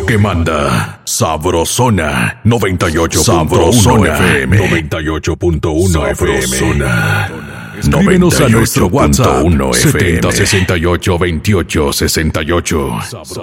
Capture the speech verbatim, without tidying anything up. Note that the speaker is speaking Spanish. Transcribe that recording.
que manda. Sabrosona noventa y ocho punto uno F M. noventa y ocho punto uno F M. Escríbenos a nuestro WhatsApp setenta sesenta y ocho veintiocho sesenta y ocho.